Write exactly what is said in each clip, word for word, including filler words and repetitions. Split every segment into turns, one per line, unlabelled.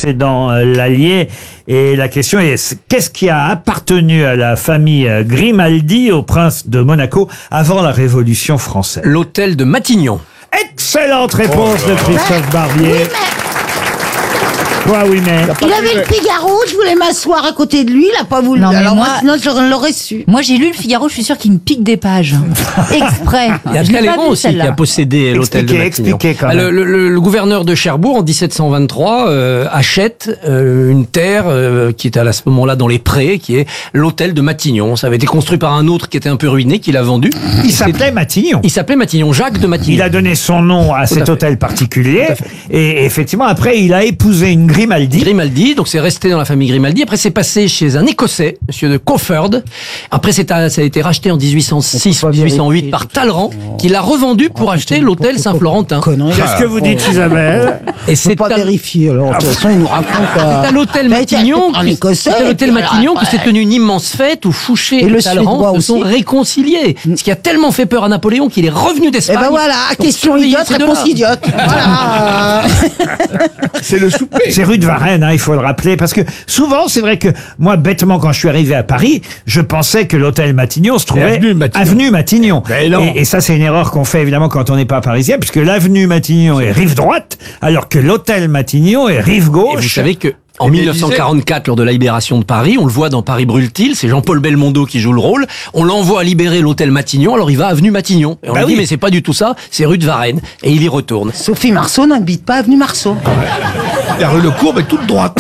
possédant euh, l'Allier. Et la question est, qu'est-ce qui a appartenu à la famille euh, Grimaldi, au prince de Monaco, avant la Révolution française?
L'hôtel de Matignon.
Excellente réponse oh de Christophe Barbier.
Oui, mais...
Quoi, oui, mais...
Il avait le Figaro, je voulais m'asseoir à côté de lui, il a pas voulu.
Non, mais
Alors
moi-
moi, sinon, je l'aurais su.
Moi, j'ai lu le Figaro, je suis sûre qu'il me pique des pages. Exprès.
Il y a
Je l'ai pas
Talleyrand
vu,
aussi qui
celle-là.
a possédé l'hôtel de
Expliquez,
Matignon.
expliquez quand
Ah,
même.
Le, le- le- le gouverneur de Cherbourg, en dix-sept cent vingt-trois, euh, achète euh, une terre euh, qui est à ce moment-là dans les prés, qui est l'hôtel de Matignon. Ça avait été construit par un autre qui était un peu ruiné, qui l'a vendu.
Il s'appelait Matignon.
Il s'appelait Matignon, Jacques de Matignon.
Il a donné son nom à cet
fait.
hôtel particulier.
Tout à fait.
Et effectivement, après, il a épousé une Grimaldi.
Grimaldi, donc c'est resté dans la famille Grimaldi. Après, c'est passé chez un Écossais, monsieur de Crawford. Après, c'est à- ça a été racheté en dix-huit cent six ou dix-huit cent huit par Talleyrand, qui l'a revendu pour acheter l'hôtel Saint-Florentin.
Qu'est-ce que vous dites, Isabelle?
Et
C'est
c'est
pas
à,
vérifié, alors de toute façon, il nous raconte
c'est à l'hôtel
Mais t'as-
Matignon,
en
qui-
Écossais,
c'est à l'hôtel
et puis
Matignon
alors
que s'est
après-
tenue une immense fête où Fouché
Et
et,
le
Talleyrand
Suédois
se sont
aussi.
réconciliés. Ce qui a tellement fait peur à Napoléon qu'il est revenu
Et
d'Espagne.
ben voilà,
pour
question
surveiller
idiote,
ces deux-là.
réponse idiote. Voilà.
C'est le souper.
C'est rue de Varennes, hein, il faut le rappeler, parce que souvent, c'est vrai que moi, bêtement, quand je suis arrivé à Paris, je pensais que l'hôtel Matignon se trouvait
avenue Matignon.
avenue Matignon.
Ben non.
Et, et ça, c'est une erreur qu'on fait évidemment quand on n'est pas parisien, puisque l'avenue Matignon est rive droite, alors que l'hôtel Matignon est rive
Et
gauche.
vous savez que en
Et
mille neuf cent quarante-quatre, lors de la libération de Paris, on le voit dans Paris brûle-t-il, c'est Jean-Paul Belmondo qui joue le rôle, on l'envoie libérer l'hôtel Matignon, alors il va avenue Matignon. Et on
Bah
lui dit,
oui.
mais c'est pas du tout ça, c'est rue de Varennes. Et il y retourne.
Sophie Marceau n'habite pas avenue Marceau.
La rue Le Courbe est toute droite.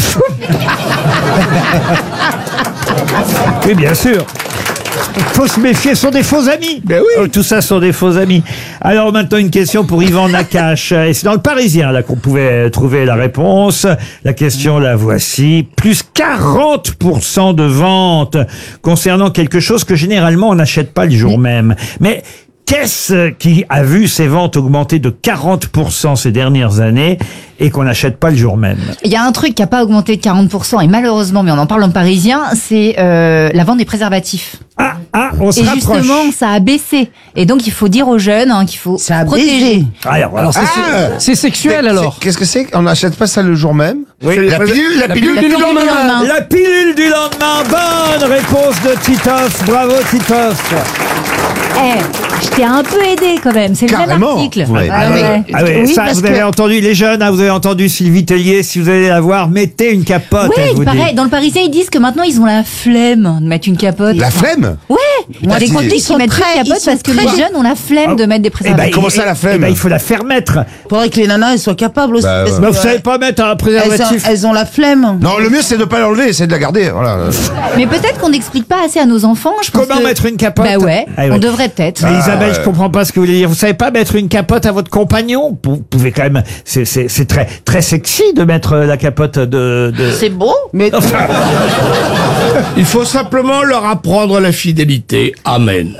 Oui, bien sûr. Faut se méfier, ce sont des faux amis.
Ben oui.
Euh, Tout ça sont des faux amis. Alors maintenant une question pour Yvan Nakache. Et c'est dans le Parisien là qu'on pouvait trouver la réponse. La question la voici. Plus quarante pour cent de ventes concernant quelque chose que généralement on n'achète pas le jour même. Mais qu'est-ce qui a vu ses ventes augmenter de quarante pour cent ces dernières années et qu'on n'achète pas le jour même?
Il y a un truc qui n'a pas augmenté de quarante pour cent, et malheureusement, mais on en parle en parisien, c'est euh, la vente des préservatifs.
Ah, ah, on se
Et
rapproche.
justement, ça a baissé. Et donc, il faut dire aux jeunes hein, qu'il faut
Ça a
protéger.
baisé.
Alors, voilà.
Alors c'est
Ah.
c'est sexuel alors.
Qu'est-ce que c'est? On n'achète pas ça le jour même?
Oui.
La pilule, la pilule
La
du
pilule du
lendemain.
lendemain.
La pilule du lendemain, bonne réponse de Titoff, bravo Titoff.
Eh, je t'ai un peu aidé quand même, c'est le même
Carrément.
article.
Ouais.
Ah oui,
ouais.
ah oui,
Oui,
ça
parce
vous avez
que-
entendu les jeunes, hein, vous avez entendu Sylvie Tellier, si vous allez la voir, mettez une capote,
Ouais,
elle vous
il paraît,
dit.
dans le Parisien, ils disent que maintenant, ils ont la flemme de mettre une capote.
La flemme?
Ouais, moi,
Putain,
j'ai compris
ils
qu'ils
sont
mettent
très-
une
ils
capote
sont
parce que
très-
les jeunes ont la flemme de mettre des
Eh ben,
préservatifs.
Comment ça, la flemme?
Eh ben, il faut la faire mettre.
Faudrait que les nanas elles soient capables aussi.
Bah,
parce
ouais.
Mais
que,
vous savez
euh,
pas mettre un
elles,
préservatif.
ont, elles ont la flemme.
Non, le mieux c'est de pas l'enlever, c'est de la garder. Voilà.
Mais peut-être qu'on n'explique pas assez à nos enfants. Je pense
Comment
que-
mettre une capote?
Bah ouais,
Ah ouais.
on devrait peut-être.
Mais Isabelle,
ouais.
je comprends pas ce que vous voulez dire. Vous savez pas mettre une capote à votre compagnon? Vous pouvez quand même, c'est, c'est, c'est très, très sexy de mettre la capote de, de...
C'est beau. Mais
Il faut simplement leur apprendre la fidélité. Amen.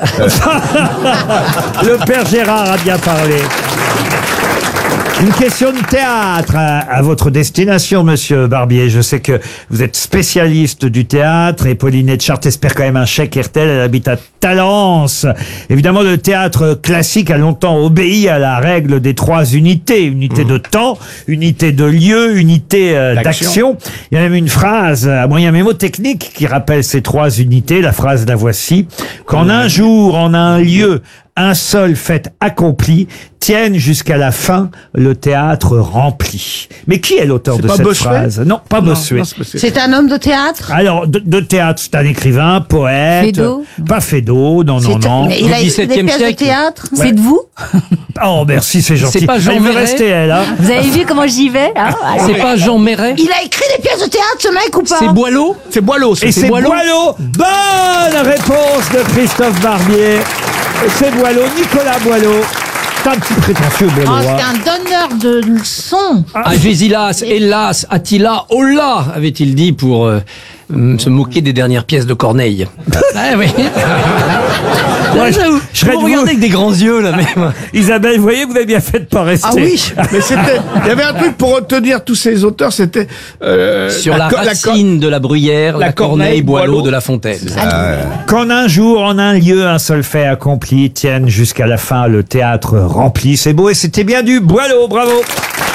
Le père Gérard a bien parlé. Une question de théâtre à, à votre destination, monsieur Barbier. Je sais que vous êtes spécialiste du théâtre et Pauline Etchart espère quand même un chèque R T L. Elle habite à Talence. Évidemment, le théâtre classique a longtemps obéi à la règle des trois unités. Unité de temps, unité de lieu, unité euh, d'action. Il y a même une phrase à moyen mémotechnique qui rappelle ces trois unités. La phrase, la voici. Qu'en un jour, en un lieu, un seul fait accompli, tienne jusqu'à la fin le théâtre rempli. Mais qui est l'auteur
C'est
de
pas
cette
Bossuet?
phrase? Non, pas Bossuet.
Non, c'est pas- c'est-
c'est un homme de théâtre.
Alors, de, de théâtre, c'est un écrivain, poète.
Fédot?
Pas Fédot, non, non,
C'est-
non.
Mais il a
Du
écrit des
dix-septième
pièces de
siècle.
théâtre.
C'est de vous?
Oh, merci, c'est gentil.
C'est pas Jean
Elle veut
Marais
rester, elle, hein.
Vous avez vu comment j'y vais hein
C'est pas Jean Méret?
Il a écrit des pièces de théâtre, ce mec ou pas?
C'est Boileau?
C'est Boileau, ça.
Et c'est Boileau. Bonne réponse de Christophe Barbier. C'est Boileau, Nicolas Boileau. C'est un petit prétentieux, Boileau.
Oh,
hein.
c'est un donneur de leçons.
Agésilas, hélas, Attila, Holla, avait-il dit pour euh, hum, se moquer des dernières pièces de Corneille. Ah oui.
Moi, je-
J'avoue,
je serais
vous
de
regardez
vous.
avec des grands yeux là même.
Isabelle, vous voyez, vous avez bien fait de pas rester.
Ah oui, mais c'était. Il y avait un truc pour retenir tous ces auteurs, c'était euh,
Sur la,
co- co-
racine de la bruyère, la,
la
Corneille,
Corneille,
Boileau,
Boileau.
de La Fontaine.
Qu'en un jour, en un lieu, un seul fait accompli, tienne jusqu'à la fin le théâtre rempli. C'est beau et c'était bien du Boileau, bravo.